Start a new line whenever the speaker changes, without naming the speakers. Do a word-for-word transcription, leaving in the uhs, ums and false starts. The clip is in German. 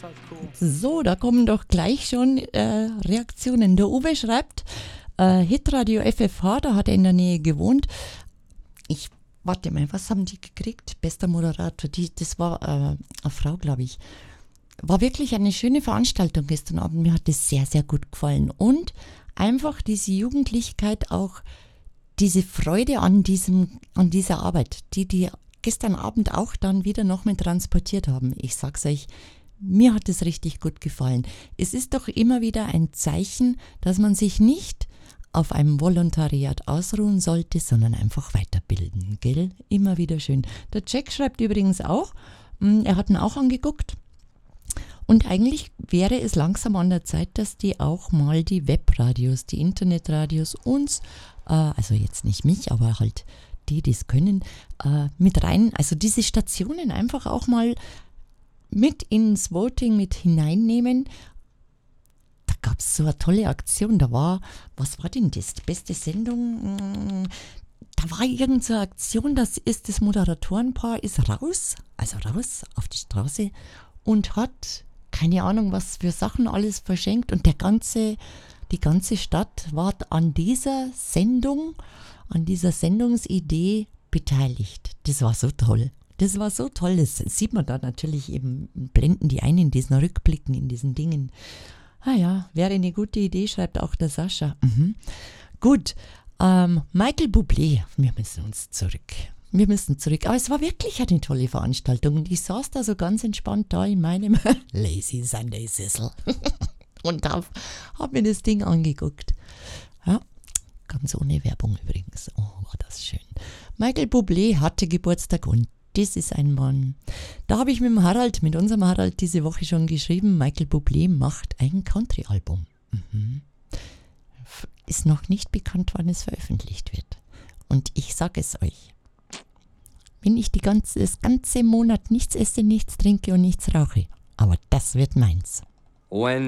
So, da kommen doch gleich schon äh, Reaktionen. Der Uwe schreibt, äh, Hitradio F F H, da hat er in der Nähe gewohnt. Ich, warte mal, was haben die gekriegt? Bester Moderator, die, das war äh, eine Frau, glaube ich. War wirklich eine schöne Veranstaltung gestern Abend. Mir hat das sehr, sehr gut gefallen. Und einfach diese Jugendlichkeit, auch diese Freude an, diesem, an dieser Arbeit, die die gestern Abend auch dann wieder noch mit transportiert haben. Ich sag's euch, mir hat es richtig gut gefallen. Es ist doch immer wieder ein Zeichen, dass man sich nicht auf einem Volontariat ausruhen sollte, sondern einfach weiterbilden, gell? Immer wieder schön. Der Jack schreibt übrigens auch, er hat ihn auch angeguckt. Und eigentlich wäre es langsam an der Zeit, dass die auch mal die Webradios, die Internetradios uns, äh, also jetzt nicht mich, aber halt die, die es können, äh, mit rein, also diese Stationen einfach auch mal mit ins Voting mit hineinnehmen. Da gab es so eine tolle Aktion, da war, was war denn das, die beste Sendung? Da war irgend so eine Aktion, das ist das Moderatorenpaar ist raus, also raus auf die Straße und hat keine Ahnung, was für Sachen alles verschenkt und der ganze, die ganze Stadt war an dieser Sendung, an dieser Sendungsidee beteiligt. Das war so toll. Das war so toll. Das sieht man da natürlich eben, blenden die ein in diesen Rückblicken, in diesen Dingen. Ah ja, wäre eine gute Idee, schreibt auch der Sascha. Mhm. Gut, ähm, Michael Bublé, wir müssen uns zurück. Wir müssen zurück. Aber es war wirklich eine tolle Veranstaltung. Und ich saß da so ganz entspannt da in meinem Lazy Sunday Sessel und habe hab mir das Ding angeguckt. Ja, ganz ohne Werbung übrigens. Oh, war das schön. Michael Bublé hatte Geburtstag und das ist ein Mann. Da habe ich mit dem Harald, mit unserem Harald diese Woche schon geschrieben, Michael Bublé macht ein Country-Album. Mhm. Ist noch nicht bekannt, wann es veröffentlicht wird. Und ich sage es euch. Wenn ich die ganze, das ganze Monat nichts esse, nichts trinke und nichts rauche. Aber das wird meins.
When